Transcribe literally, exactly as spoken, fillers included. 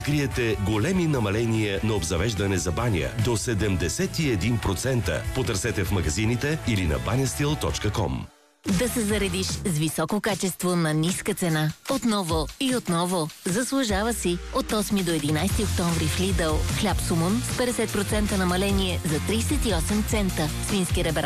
Криете големи намаления на обзавеждане за баня до седемдесет и един процента. Потърсете в магазините или на банястил точка ком. Да се заредиш с високо качество на ниска цена. Отново и отново. Заслужава си. От осми до единайсети октомври в Lidl. Хляб сумун с петдесет процента намаление за трийсет и осем цента. Свински ребра